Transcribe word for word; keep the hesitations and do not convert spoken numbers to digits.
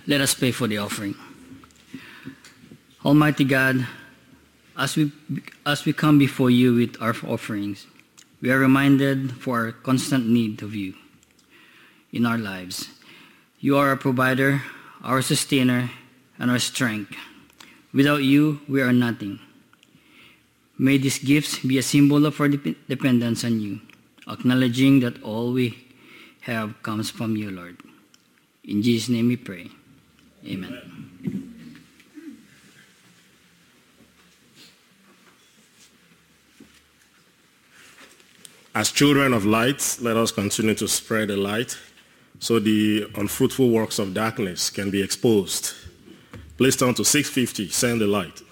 Let us pray for the offering. Almighty God, as we, as we come before you with our offerings, we are reminded for our constant need of you in our lives. You are our provider, our sustainer, and our strength. Without you, we are nothing. May these gifts be a symbol of our de- dependence on you, acknowledging that all we have comes from you, Lord. In Jesus' name we pray. Amen. Amen. As children of light, let us continue to spread the light so the unfruitful works of darkness can be exposed. Please turn to six fifty, Send the Light.